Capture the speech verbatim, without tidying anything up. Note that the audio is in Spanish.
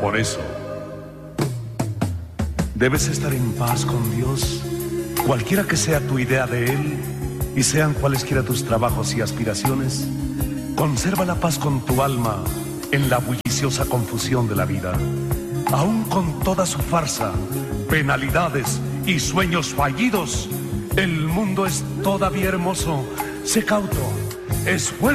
Por eso, debes estar en paz con Dios, cualquiera que sea tu idea de Él, y sean cualesquiera tus trabajos y aspiraciones. Conserva la paz con tu alma en la bulliciosa confusión de la vida. Aún con toda su farsa, penalidades y sueños fallidos, el mundo es todavía hermoso. Sé cauto, esfuerzo.